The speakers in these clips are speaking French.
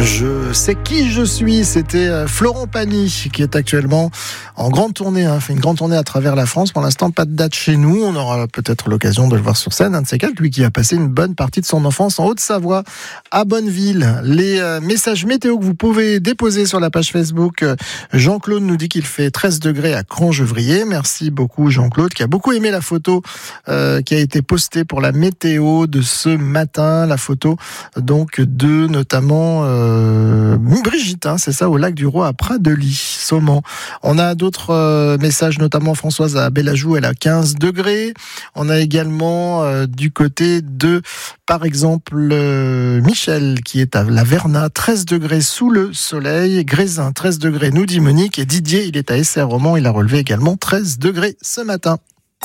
Je sais qui je suis, c'était Florent Pagny qui est actuellement en grande tournée, fait une grande tournée à travers la France. Pour l'instant, pas de date chez nous, on aura peut-être l'occasion de le voir sur scène, un de ces quatre, lui qui a passé une bonne partie de son enfance en Haute-Savoie, à Bonneville. Les messages météo que vous pouvez déposer sur la page Facebook, Jean-Claude nous dit qu'il fait 13 degrés à Crangevrier. Merci beaucoup Jean-Claude, qui a beaucoup aimé la photo qui a été postée pour la météo de ce matin, la photo donc de notamment Brigitte, c'est ça, au lac du Roi à Pradely, Saumon. On a d'autres messages, notamment Françoise à Bellajou, elle a 15 degrés. On a également du côté de, par exemple, Michel qui est à la Verna, 13 degrés sous le soleil. Grézin, 13 degrés, nous dit Monique. Et Didier, il est à Essert-Romand, il a relevé également 13 degrés ce matin.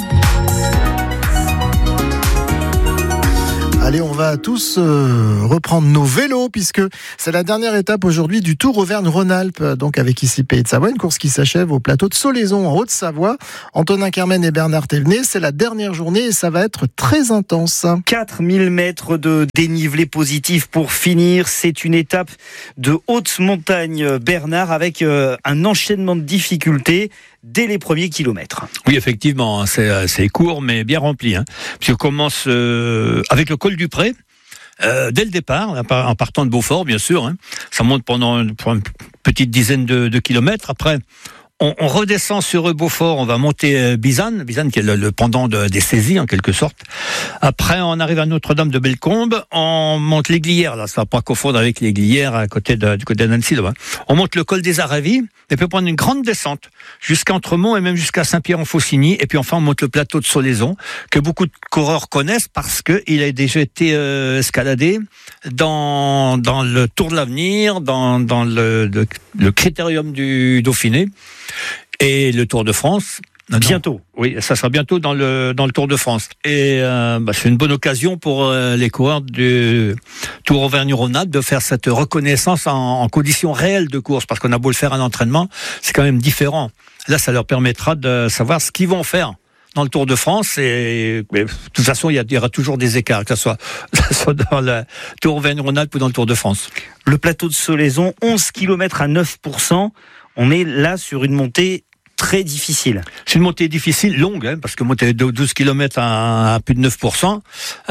Allez, on va tous reprendre nos vélos puisque c'est la dernière étape aujourd'hui du Tour Auvergne-Rhône-Alpes, donc avec ici Pays de Savoie, une course qui s'achève au plateau de Solaison en Haute-Savoie. Antonin Kermen et Bernard Thévenet, c'est la dernière journée et ça va être très intense. 4000 mètres de dénivelé positif pour finir. C'est une étape de haute montagne, Bernard, avec un enchaînement de difficultés dès les premiers kilomètres. Oui, effectivement, c'est court mais bien rempli. Puis on commence avec le col du Pré. Dès le départ, en partant de Beaufort, bien sûr, ça monte pour une petite dizaine de kilomètres. Après, on redescend sur Beaufort, on va monter Bizanne qui est le pendant des saisies en quelque sorte. Après, on arrive à Notre-Dame de Bellecombe, on monte l'Aiguilière, là, ça va pas confondre avec l'Aiguilière du côté de Nancy, là. On monte le col des Aravis, et puis on prend une grande descente jusqu'à Entremont et même jusqu'à Saint-Pierre-en-Faucigny, et puis enfin on monte le plateau de Solaison, que beaucoup de coureurs connaissent parce que il a déjà été escaladé dans le Tour de l'Avenir, dans le Critérium du Dauphiné. Et le Tour de France. Bientôt. Oui, ça sera bientôt dans le Tour de France. Et c'est une bonne occasion pour les coureurs du Tour Auvergne-Rhône-Alpes de faire cette reconnaissance en conditions réelles de course, parce qu'on a beau le faire à l'entraînement, c'est quand même différent. Là, ça leur permettra de savoir ce qu'ils vont faire dans le Tour de France, mais de toute façon, il y aura toujours des écarts, que ce soit dans le Tour Auvergne-Rhône-Alpes ou dans le Tour de France. Le plateau de Solaison, 11 km à 9%. On est là sur une montée très difficile. C'est une montée difficile, longue, parce que monter de 12 km à plus de 9%,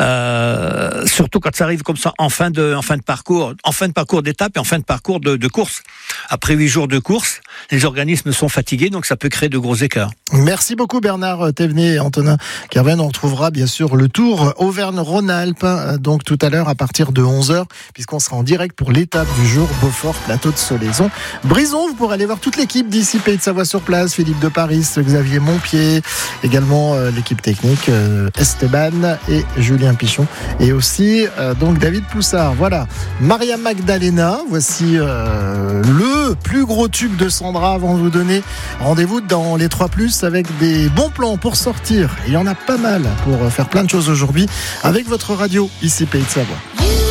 surtout quand ça arrive comme ça en fin de parcours d'étape et en fin de parcours de course. Après 8 jours de course, les organismes sont fatigués, donc ça peut créer de gros écarts. Merci beaucoup Bernard Thévenet et Antonin Kerven. On retrouvera bien sûr le Tour Auvergne-Rhône-Alpes, donc tout à l'heure à partir de 11h, puisqu'on sera en direct pour l'étape du jour Beaufort, plateau de Solaison. Brison, vous pourrez aller voir toute l'équipe d'ici Pays de Savoie sur place. Philippe de Paris, Xavier Montpied, également l'équipe technique Esteban et Julien Pichon, et aussi donc David Poussard. Voilà, Maria Magdalena, voici le plus gros tube de Sandra avant de vous donner rendez-vous dans les 3+, avec des bons plans pour sortir. Il y en a pas mal pour faire plein de choses aujourd'hui avec votre radio ici Pays de Savoie.